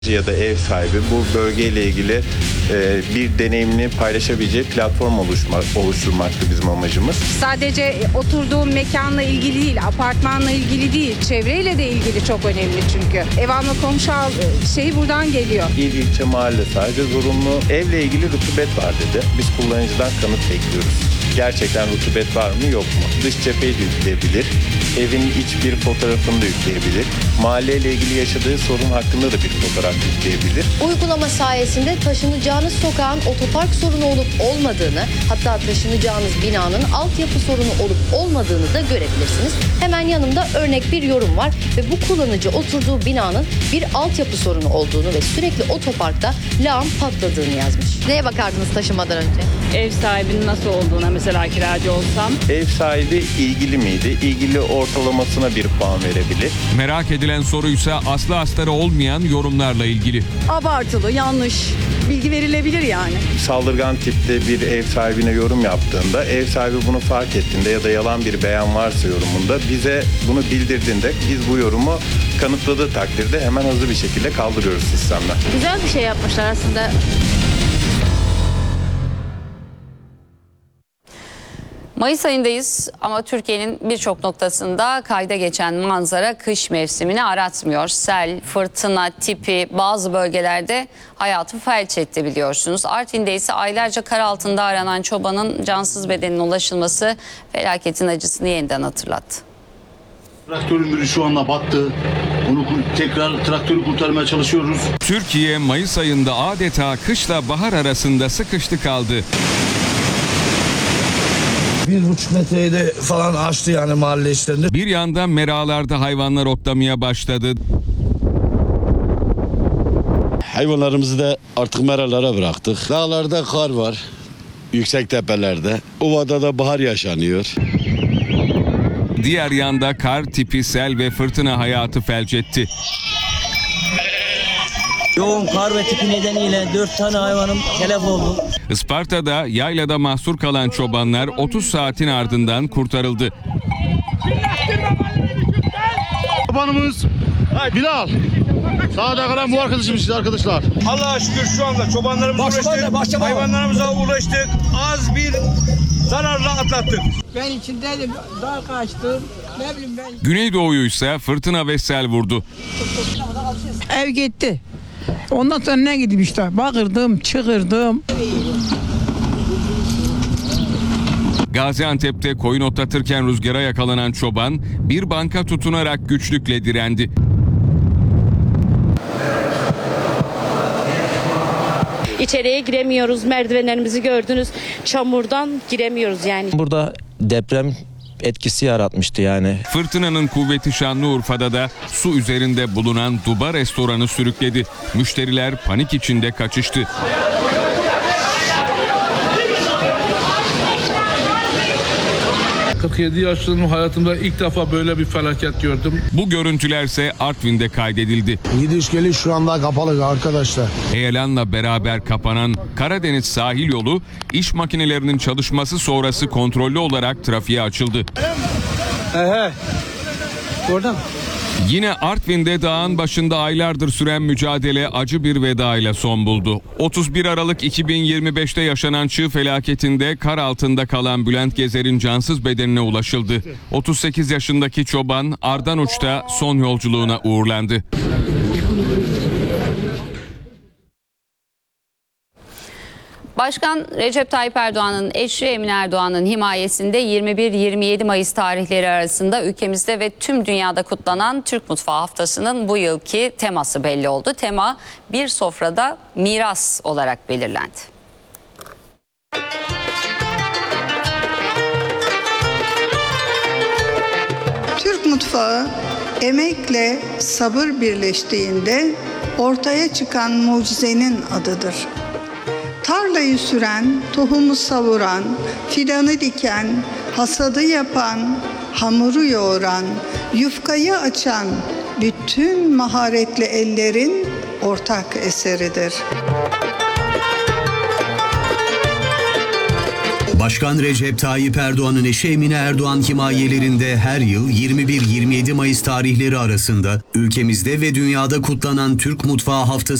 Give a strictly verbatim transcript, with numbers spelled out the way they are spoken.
ya da ev sahibi bu bölgeyle ilgili e, bir deneyimini paylaşabileceği platform oluşma, oluşturmaktı bizim amacımız. Sadece oturduğum mekanla ilgili değil, apartmanla ilgili değil, çevreyle de ilgili çok önemli çünkü. Ev alma komşu al şeyi buradan geliyor. İl ilçe mahalle sadece zorunlu evle ilgili rutubet var dedi. Biz kullanıcıdan kanıt bekliyoruz. Gerçekten rutubet var mı yok mu? Dış cepheyi de yükleyebilir. Evin iç bir fotoğrafını da yükleyebilir. Mahalleyle ilgili yaşadığı sorun hakkında da bir fotoğraf yükleyebilir. Uygulama sayesinde taşınacağınız sokağın otopark sorunu olup olmadığını, hatta taşınacağınız binanın altyapı sorunu olup olmadığını da görebilirsiniz. Hemen yanımda örnek bir yorum var ve bu kullanıcı oturduğu binanın bir altyapı sorunu olduğunu ve sürekli otoparkta lağım patladığını yazmış. Neye bakardınız taşınmadan önce? Ev sahibinin nasıl olduğuna, mesela kiracı olsam. Ev sahibi ilgili miydi? İlgili ortalamasına bir puan verebilir. Merak edilen soruysa aslı astarı olmayan yorumlarla ilgili. Abartılı, yanlış bilgi verilebilir yani. Saldırgan tipte bir ev sahibine yorum yaptığında, ev sahibi bunu fark ettiğinde ya da yalan bir beyan varsa yorumunda bize bunu bildirdiğinde biz bu yorumu kanıtladığı takdirde hemen hızlı bir şekilde kaldırıyoruz sistemden. Güzel bir şey yapmışlar aslında. Mayıs ayındayız ama Türkiye'nin birçok noktasında kayda geçen manzara kış mevsimini aratmıyor. Sel, fırtına tipi bazı bölgelerde hayatı felç etti biliyorsunuz. Artvin'de ise aylarca kar altında aranan çobanın cansız bedenine ulaşılması felaketin acısını yeniden hatırlattı. Traktörün biri şu anda battı. Bunu tekrar traktörü kurtarmaya çalışıyoruz. Türkiye Mayıs ayında adeta kışla bahar arasında sıkıştı kaldı. Bir buçuk metreyi de falan aştı yani mahalle işlerinde. Bir yandan meralarda hayvanlar otlamaya başladı. Hayvanlarımızı da artık meralara bıraktık. Dağlarda kar var. Yüksek tepelerde. Ovada da bahar yaşanıyor. Diğer yanda kar tipi sel ve fırtına hayatı felç etti. Yoğun kar ve tipi nedeniyle dört tane hayvanım telef oldu. Isparta'da yaylada mahsur kalan çobanlar otuz saatin ardından kurtarıldı. Çobanımız Bilal. Sağda kalan bu arkadaşımız arkadaşlar. Allah'a şükür şu anda çobanlarımıza uğraştık, hayvanlarımıza uğraştık. Az bir zararla atlattık. Ben içindeydim, dar kaçtım. Ne bileyim ben. Güneydoğu'yu ise fırtına ve sel vurdu. Ev gitti. Ondan sonra ne gidip işte bakırdım, çıkırdım. Gaziantep'te koyun otlatırken rüzgara yakalanan çoban bir banka tutunarak güçlükle direndi. İçeriye giremiyoruz, merdivenlerimizi gördünüz, çamurdan giremiyoruz yani. Burada deprem etkisi yaratmıştı yani. Fırtınanın kuvveti Şanlıurfa'da da su üzerinde bulunan Duba restoranı sürükledi. Müşteriler panik içinde kaçıştı. kırk yedi yaşındayım, hayatımda ilk defa böyle bir felaket gördüm. Bu görüntülerse Artvin'de kaydedildi. Gidiş geliş şu anda kapalı arkadaşlar. Heyelanla beraber kapanan Karadeniz sahil yolu iş makinelerinin çalışması sonrası kontrollü olarak trafiğe açıldı. He he. Orada mı? Yine Artvin'de dağın başında aylardır süren mücadele acı bir veda ile son buldu. otuz bir Aralık iki bin yirmi beşte yaşanan çığ felaketinde kar altında kalan Bülent Gezer'in cansız bedenine ulaşıldı. otuz sekiz yaşındaki çoban Ardanuç'ta son yolculuğuna uğurlandı. Başkan Recep Tayyip Erdoğan'ın eşi Emine Erdoğan'ın himayesinde yirmi bir yirmi yedi Mayıs tarihleri arasında ülkemizde ve tüm dünyada kutlanan Türk Mutfağı Haftası'nın bu yılki teması belli oldu. Tema bir sofrada miras olarak belirlendi. Türk mutfağı emekle sabır birleştiğinde ortaya çıkan mucizenin adıdır. Tarlayı süren, tohumu savuran, fidanı diken, hasadı yapan, hamuru yoğuran, yufkayı açan bütün maharetli ellerin ortak eseridir. Başkan Recep Tayyip Erdoğan'ın eşi Emine Erdoğan himayelerinde her yıl yirmi bir yirmi yedi Mayıs tarihleri arasında ülkemizde ve dünyada kutlanan Türk Mutfağı Haftası